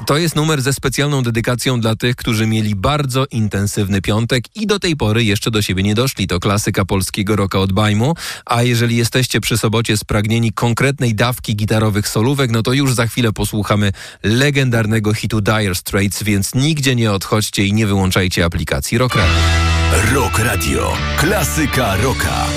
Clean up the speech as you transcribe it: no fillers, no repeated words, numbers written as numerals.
To jest numer ze specjalną dedykacją dla tych, którzy mieli bardzo intensywny piątek i do tej pory jeszcze do siebie nie doszli. To klasyka polskiego rocka od Bajmu, a jeżeli jesteście przy sobocie spragnieni konkretnej dawki gitarowych solówek, no to już za chwilę posłuchamy legendarnego hitu Dire Straits, więc nigdzie nie odchodźcie i nie wyłączajcie aplikacji Rock Radio. Rock Radio. Klasyka rocka.